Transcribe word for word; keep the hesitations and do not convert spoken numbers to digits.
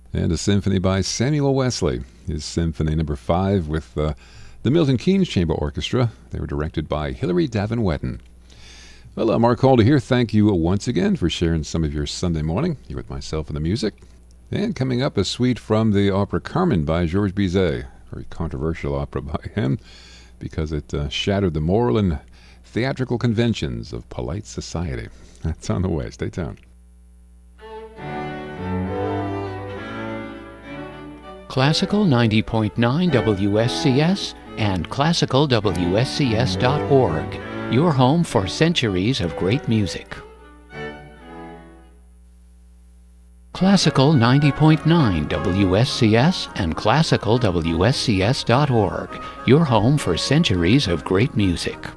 And a symphony by Samuel Wesley, his Symphony Number Five with uh, the Milton Keynes Chamber Orchestra. They were directed by Hilary Davin Wetton. Well, uh, Mark Calder here. Thank you once again for sharing some of your Sunday morning here with myself and the music. And coming up, a suite from the opera Carmen by Georges Bizet. Very controversial opera by him because it uh, shattered the moral and theatrical conventions of polite society. That's on the way. Stay tuned. Classical ninety point nine W S C S and classical W S C S dot org, your home for centuries of great music. Classical ninety point nine W S C S and classical W S C S dot org, your home for centuries of great music.